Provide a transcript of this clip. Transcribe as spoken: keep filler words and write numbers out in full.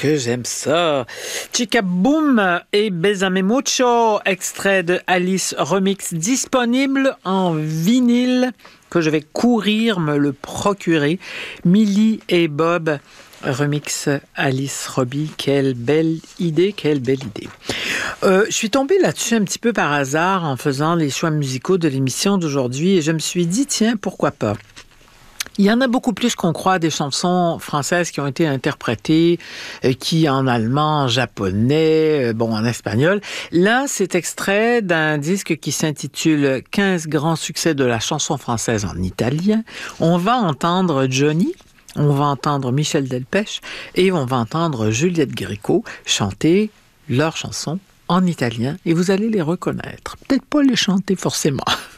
que j'aime ça. Chica Boom et Besame Mucho, extrait de Alice Remix, disponible en vinyle, que je vais courir me le procurer. Millie et Bob, remix Alice Robbie. Quelle belle idée, quelle belle idée. Euh, je suis tombée là-dessus un petit peu par hasard en faisant les choix musicaux de l'émission d'aujourd'hui et je me suis dit, tiens, pourquoi pas? Il y en a beaucoup plus qu'on croit, des chansons françaises qui ont été interprétées, euh, qui en allemand, en japonais, euh, bon, en espagnol. Là, c'est extrait d'un disque qui s'intitule quinze grands succès de la chanson française en italien. On va entendre Johnny, on va entendre Michel Delpech et on va entendre Juliette Gréco chanter leurs chansons en italien et vous allez les reconnaître. Peut-être pas les chanter forcément.